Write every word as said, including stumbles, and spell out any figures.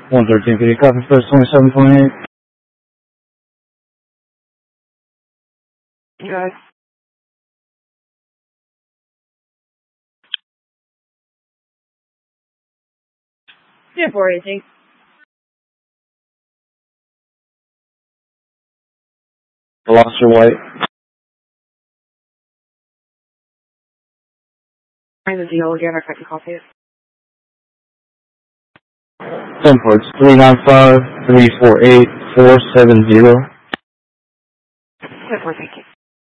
one thirteen fifty, copy first, twenty-seven twenty-eight. You guys? Yeah, four eighteen. Veloster White. I'm the deal again, if I can copy it. ten ports, three nine five, three four eight, four seven zero. Yeah, four, thank you.